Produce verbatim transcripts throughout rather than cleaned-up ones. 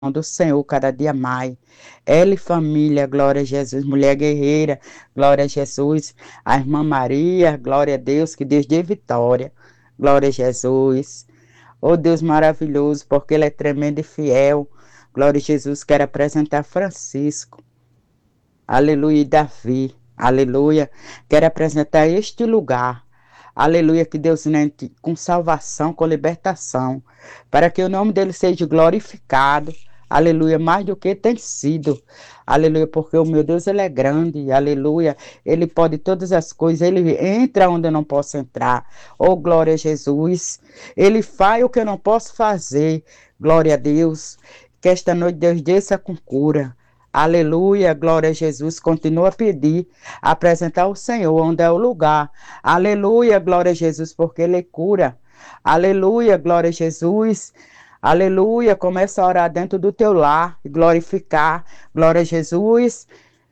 do Senhor cada dia mais. Ela e família, glória a Jesus. Mulher guerreira, glória a Jesus. A irmã Maria, glória a Deus, que Deus dê vitória. Glória a Jesus. Oh Deus maravilhoso, porque Ele é tremendo e fiel. Glória a Jesus. Quero apresentar Francisco. Aleluia, e Davi. Aleluia. Quero apresentar este lugar. Aleluia, que Deus entre com salvação, com libertação, para que o nome dele seja glorificado. Aleluia, mais do que tem sido. Aleluia, porque o meu Deus, ele é grande. Aleluia, ele pode todas as coisas. Ele entra onde eu não posso entrar. Oh, glória a Jesus. Ele faz o que eu não posso fazer. Glória a Deus. Que esta noite Deus desça com cura. Aleluia, glória a Jesus. Continua a pedir, a apresentar o Senhor, onde é o lugar. Aleluia, glória a Jesus, porque Ele cura. Aleluia, glória a Jesus. Aleluia, começa a orar dentro do teu lar, e glorificar. Glória a Jesus.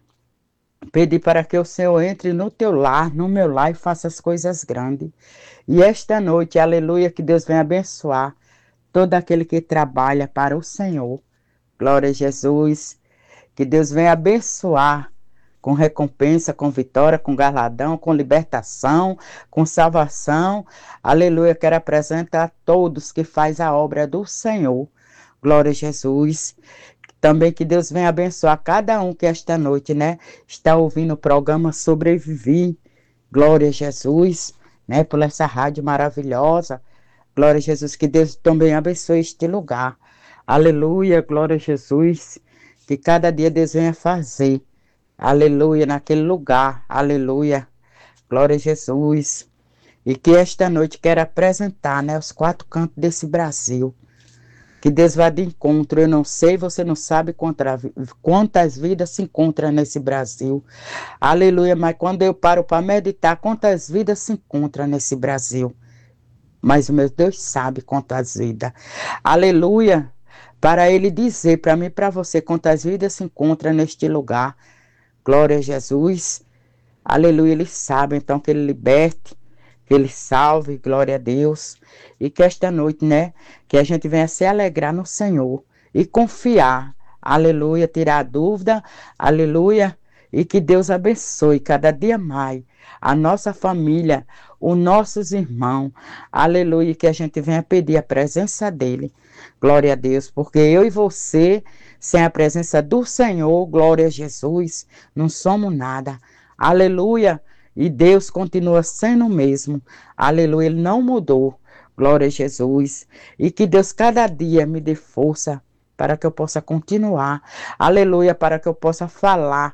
Pedir para que o Senhor entre no teu lar, no meu lar, e faça as coisas grandes. E esta noite, aleluia, que Deus venha abençoar todo aquele que trabalha para o Senhor. Glória a Jesus. Que Deus venha abençoar com recompensa, com vitória, com galardão, com libertação, com salvação. Aleluia, quero apresentar a todos que faz a obra do Senhor. Glória a Jesus. Também que Deus venha abençoar cada um que esta noite, né, está ouvindo o programa Sobreviver. Glória a Jesus, né, por essa rádio maravilhosa. Glória a Jesus, que Deus também abençoe este lugar. Aleluia, glória a Jesus. Que cada dia Deus venha fazer, aleluia, naquele lugar, aleluia, glória a Jesus. E que esta noite quero apresentar, né, os quatro cantos desse Brasil. Que Deus vá de encontro, eu não sei, você não sabe contra, quantas vidas se encontram nesse Brasil. Aleluia, mas quando eu paro para meditar, quantas vidas se encontram nesse Brasil. Mas o meu Deus sabe quantas vidas. Aleluia. Para ele dizer para mim e para você quantas vidas se encontram neste lugar. Glória a Jesus. Aleluia, ele sabe, então que ele liberte, que ele salve, glória a Deus. E que esta noite, né, que a gente venha se alegrar no Senhor e confiar. Aleluia, tirar a dúvida, aleluia. E que Deus abençoe cada dia mais a nossa família, os nossos irmãos. Aleluia, que a gente venha pedir a presença dele. Glória a Deus, porque eu e você, sem a presença do Senhor, glória a Jesus, não somos nada. Aleluia, e Deus continua sendo o mesmo. Aleluia, ele não mudou. Glória a Jesus. E que Deus cada dia me dê força para que eu possa continuar. Aleluia, para que eu possa falar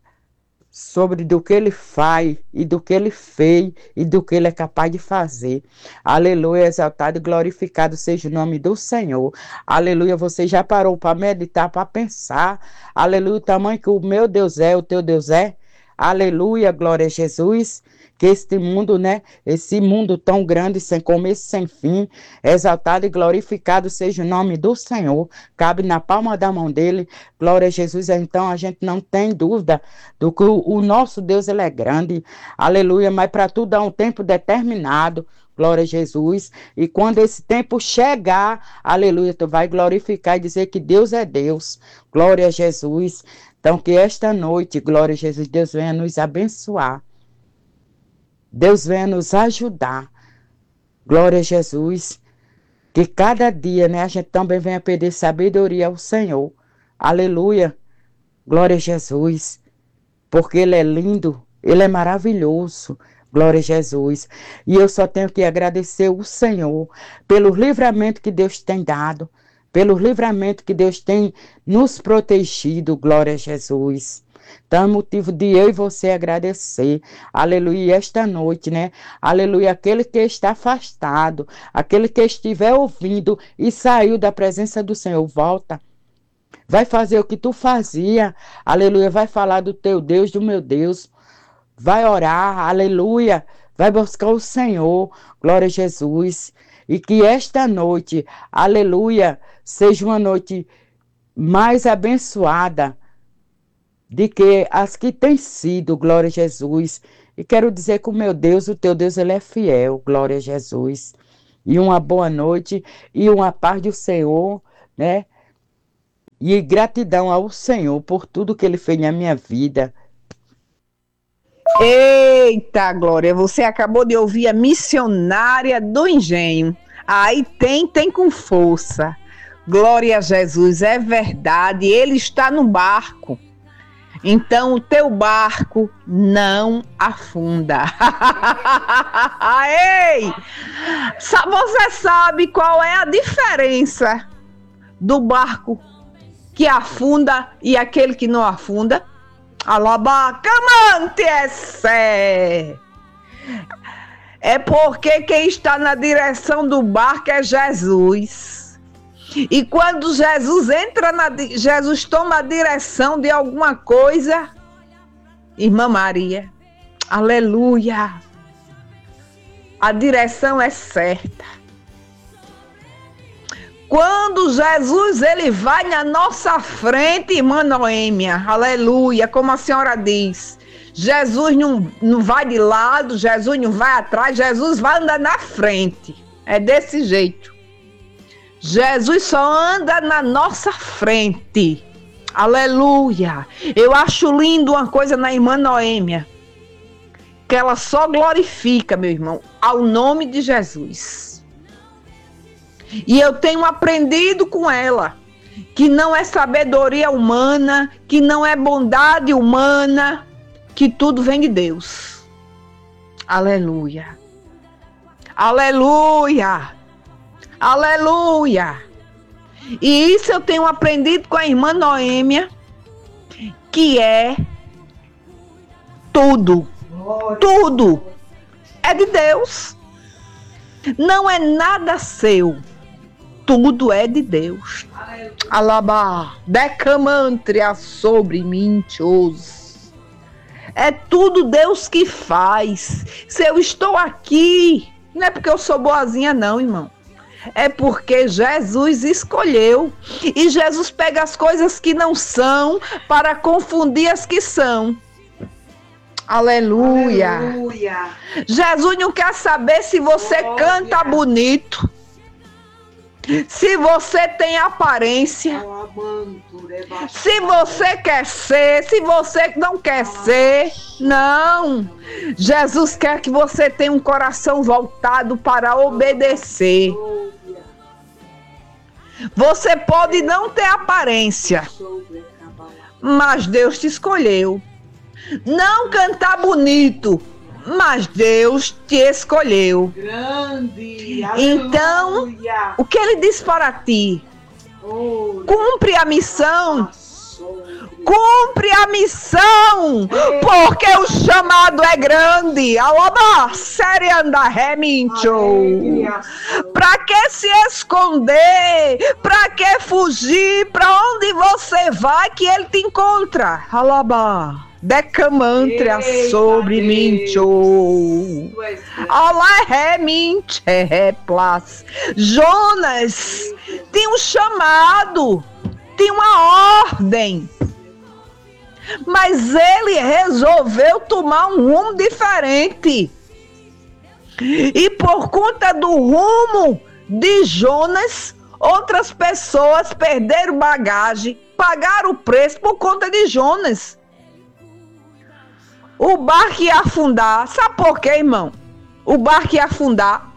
sobre do que ele faz e do que ele fez e do que ele é capaz de fazer. Aleluia, exaltado e glorificado seja o nome do Senhor. Aleluia, você já parou para meditar, para pensar. Aleluia, o tamanho que o meu Deus é, o teu Deus é. Aleluia, glória a Jesus. Que este mundo, né, esse mundo tão grande, sem começo, sem fim, exaltado e glorificado seja o nome do Senhor, cabe na palma da mão dele, glória a Jesus. Então a gente não tem dúvida do que o, o nosso Deus, ele é grande, aleluia, mas para tudo há um tempo determinado, glória a Jesus, e quando esse tempo chegar, aleluia, tu vai glorificar e dizer que Deus é Deus, glória a Jesus. Então que esta noite, glória a Jesus, Deus venha nos abençoar, Deus venha nos ajudar. Glória a Jesus. Que cada dia, né, a gente também venha pedir sabedoria ao Senhor. Aleluia. Glória a Jesus. Porque Ele é lindo, Ele é maravilhoso. Glória a Jesus. E eu só tenho que agradecer o Senhor pelo livramento que Deus tem dado, pelo livramento que Deus tem nos protegido. Glória a Jesus. Então é motivo de eu e você agradecer, aleluia, e esta noite, né, aleluia, aquele que está afastado, aquele que estiver ouvindo e saiu da presença do Senhor, volta, vai fazer o que tu fazia, aleluia, vai falar do teu Deus, do meu Deus, vai orar, aleluia, vai buscar o Senhor, glória a Jesus, e que esta noite, aleluia, seja uma noite mais abençoada de que as que têm sido, glória a Jesus. E quero dizer que o meu Deus, o teu Deus, ele é fiel, glória a Jesus. E uma boa noite e uma paz do Senhor, né? E gratidão ao Senhor por tudo que Ele fez na minha vida. Eita, Glória, você acabou de ouvir a missionária do engenho. Aí tem, tem com força. Glória a Jesus, é verdade, Ele está no barco. Então o teu barco não afunda. Ei! Você sabe qual é a diferença do barco que afunda e aquele que não afunda? Alabacamante é É porque quem está na direção do barco é Jesus. E quando Jesus entra na Jesus toma a direção de alguma coisa, irmã Maria, aleluia, a direção é certa. Quando Jesus ele vai na nossa frente, irmã Noêmia, aleluia, como a senhora diz, Jesus não, não vai de lado, Jesus não vai atrás, Jesus vai andar na frente, é desse jeito. Jesus só anda na nossa frente. Aleluia. Eu acho lindo uma coisa na irmã Noêmia, que ela só glorifica, meu irmão, ao nome de Jesus. E eu tenho aprendido com ela que não é sabedoria humana, que não é bondade humana, que tudo vem de Deus. Aleluia. Aleluia. Aleluia! E isso eu tenho aprendido com a irmã Noêmia, que é tudo, tudo é de Deus. Não é nada seu, tudo é de Deus. Alabá, decamantria sobre mentirosos. É tudo Deus que faz. Se eu estou aqui, não é porque eu sou boazinha não, irmão. É porque Jesus escolheu. E Jesus pega as coisas que não são para confundir as que são. Aleluia. Aleluia. Jesus não quer saber se você Glória. Canta bonito, se você tem aparência, se você quer ser, se você não quer ser. Não. Jesus quer que você tenha um coração voltado para obedecer. Você pode não ter aparência, mas Deus te escolheu. Não cantar bonito, mas Deus te escolheu. Grande, então, aleluia. O que Ele diz para ti? Oh, cumpre a missão. Cumpre a missão, porque o chamado é grande. Alaba, série anda remincho. Pra que se esconder? Pra que fugir? Pra onde você vai que ele te encontra? Alaba. Decamantra sobre mincho. Olá, reminche, replas. Jonas tinha um chamado, tinha uma ordem, mas ele resolveu tomar um rumo diferente. E por conta do rumo de Jonas, outras pessoas perderam bagagem, pagaram o preço por conta de Jonas. O barco ia afundar. Sabe por quê, irmão? O barco ia afundar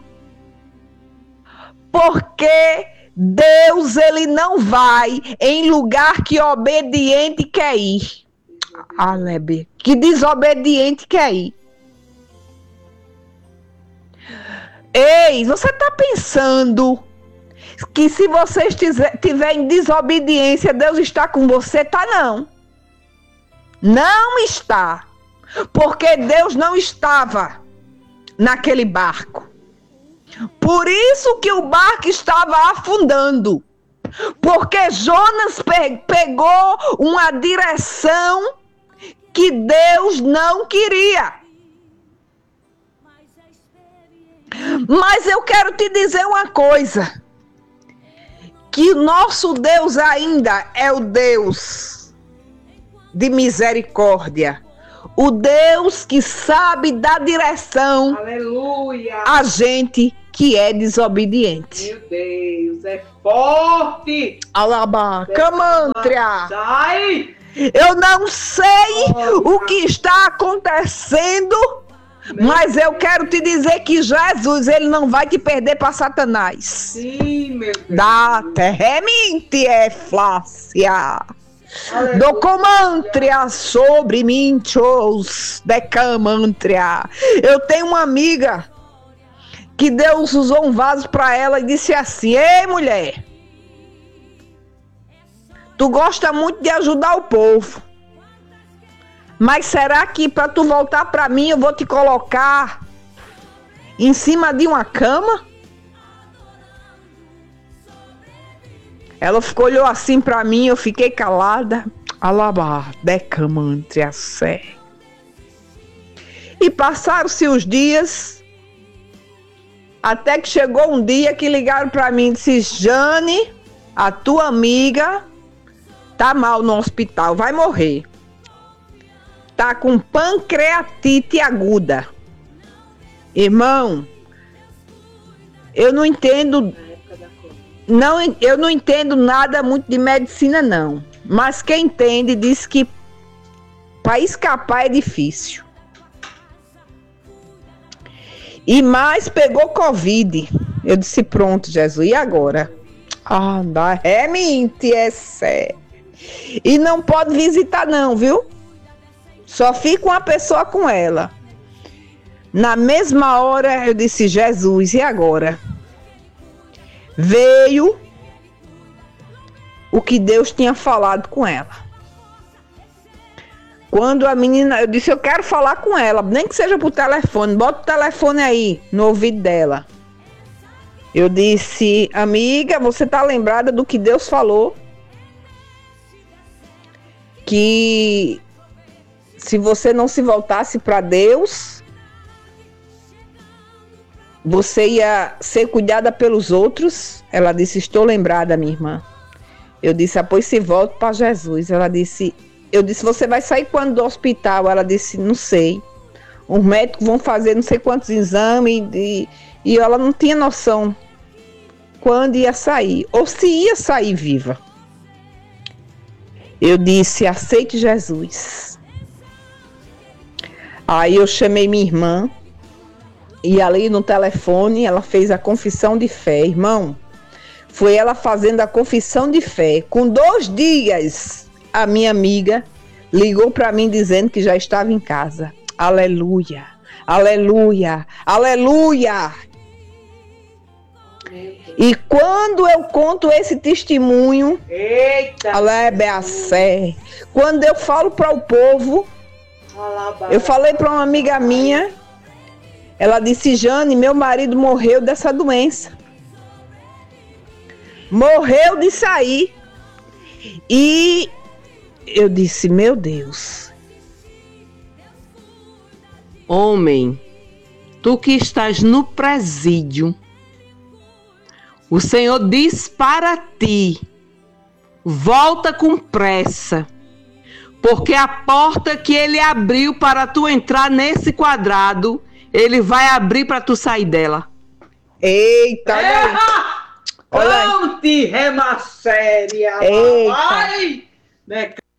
porque Deus, ele não vai em lugar que obediente quer ir. Alebe, que desobediente quer ir. Ei, você está pensando que se você estiver em desobediência, Deus está com você? Tá não. Não está. Porque Deus não estava naquele barco. Por isso que o barco estava afundando. Porque Jonas pe- pegou uma direção que Deus não queria. Mas eu quero te dizer uma coisa. Que o nosso Deus ainda é o Deus de misericórdia. O Deus que sabe dar direção, aleluia, a gente que é desobediente. Meu Deus, é forte! Alabá, Camantria. Sai! Eu não sei o que está acontecendo, mas eu quero te dizer que Jesus, ele não vai te perder para Satanás. Sim, meu Deus. Da terremente é Flácia. Documantria sobre minchos decamantria. Eu tenho uma amiga que Deus usou um vaso para ela e disse assim: ei, mulher, tu gosta muito de ajudar o povo, mas será que para tu voltar para mim eu vou te colocar em cima de uma cama? Ela ficou, olhou assim para mim, eu fiquei calada. Alabá, decamante a sé. E passaram-se os dias, até que chegou um dia que ligaram para mim e disse: Jane, a tua amiga tá mal no hospital, vai morrer. Tá com pancreatite aguda. Irmão, eu não entendo, não, eu não entendo nada muito de medicina não, mas quem entende diz que para escapar é difícil. E mais pegou Covid. Eu disse: pronto, Jesus, e agora? Ah, dá é mentira, é sério. E não pode visitar não, viu? Só fica uma pessoa com ela. Na mesma hora eu disse: Jesus, e agora? Veio o que Deus tinha falado com ela. Quando a menina, eu disse: eu quero falar com ela, nem que seja por telefone, bota o telefone aí no ouvido dela. Eu disse: amiga, você tá lembrada do que Deus falou? Que se você não se voltasse para Deus, você ia ser cuidada pelos outros. Ela disse: estou lembrada, minha irmã. Eu disse: ah, pois se volta para Jesus. Ela disse, eu disse: você vai sair quando do hospital? Ela disse: não sei. Os médicos vão fazer não sei quantos exames e, e ela não tinha noção quando ia sair, ou se ia sair viva. Eu disse: aceite Jesus. Aí eu chamei minha irmã e ali no telefone ela fez a confissão de fé. Irmão, foi ela fazendo a confissão de fé. Com dois dias, a minha amiga ligou para mim dizendo que já estava em casa. Aleluia, aleluia, aleluia. E quando eu conto esse testemunho, Eita, Alebeacé, quando eu falo para o povo, eu falei para uma amiga minha, ela disse: Jane, meu marido morreu dessa doença. Morreu de sair. E eu disse: meu Deus. Homem, tu que estás no presídio, o Senhor diz para ti: volta com pressa, porque a porta que Ele abriu para tu entrar nesse quadrado, Ele vai abrir para tu sair dela. Eita, Erra! Olha aí. Rema séria. Eita. Vai! Né?